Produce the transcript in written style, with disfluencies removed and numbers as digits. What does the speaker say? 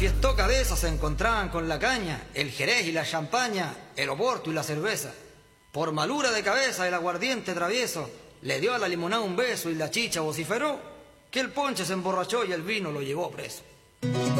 fiestó cabeza se encontraban con la caña, el jerez y la champaña, el oporto y la cerveza. Por malura de cabeza el aguardiente travieso le dio a la limonada un beso y la chicha vociferó que el ponche se emborrachó y el vino lo llevó preso.